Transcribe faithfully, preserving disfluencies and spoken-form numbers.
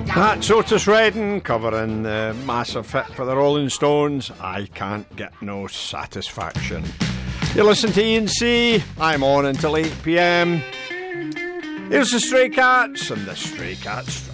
That's Otis Redding covering the massive hit for the Rolling Stones, I Can't Get No Satisfaction. You listen to Ian C. I'm on until eight p m. Here's the Stray Cats and the Stray Cats